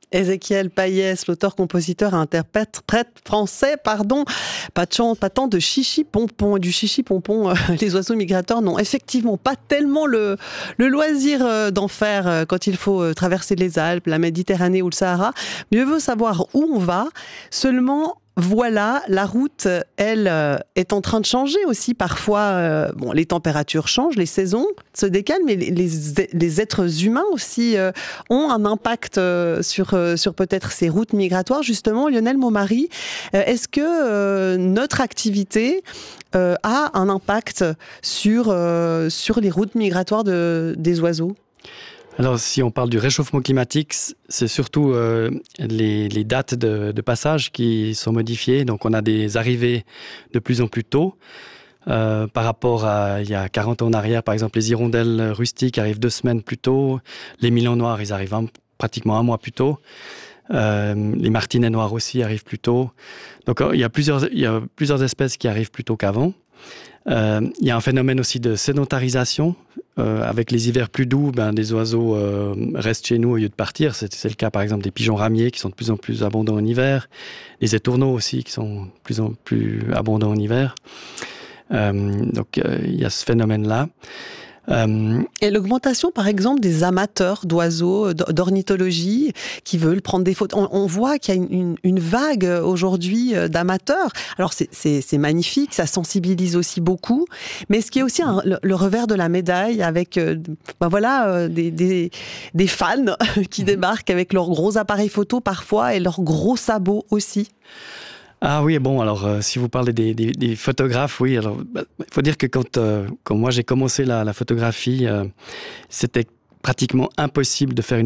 Ézéchiel Payès, l'auteur-compositeur et interprète français, pas tant de chichi-pompon. Du chichi-pompon, les oiseaux migrateurs n'ont effectivement pas tellement le loisir d'en faire quand il faut traverser les Alpes, la Méditerranée ou le Sahara. Mieux vaut savoir où on va, seulement... Voilà, la route, elle, est en train de changer aussi. Parfois, les températures changent, les saisons se décalent, mais les êtres humains aussi ont un impact sur peut-être ces routes migratoires. Justement, Lionel Maumary, est-ce que notre activité a un impact sur les routes migratoires des oiseaux ? Alors, si on parle du réchauffement climatique, c'est surtout les dates de passage qui sont modifiées. Donc, on a des arrivées de plus en plus tôt. Par rapport à il y a 40 ans en arrière, par exemple, les hirondelles rustiques arrivent 2 semaines plus tôt. Les milans noirs, ils arrivent pratiquement 1 mois plus tôt. Les martinets noirs aussi arrivent plus tôt. Donc, il y a plusieurs espèces qui arrivent plus tôt qu'avant. Il y a un phénomène aussi de sédentarisation. Avec les hivers plus doux, des oiseaux restent chez nous au lieu de partir. C'est le cas par exemple des pigeons ramiers qui sont de plus en plus abondants en hiver. Les étourneaux aussi qui sont de plus en plus abondants en hiver. Donc il y a ce phénomène-là. Et l'augmentation, par exemple, des amateurs d'oiseaux, d'ornithologie, qui veulent prendre des photos. On voit qu'il y a une vague aujourd'hui d'amateurs. Alors, c'est magnifique, ça sensibilise aussi beaucoup. Mais ce qui est aussi le revers de la médaille, avec des fans qui débarquent avec leurs gros appareils photo parfois et leurs gros sabots aussi. Ah oui, bon, alors si vous parlez des photographes, oui, alors il faut dire que quand moi j'ai commencé la photographie, c'était pratiquement impossible de faire une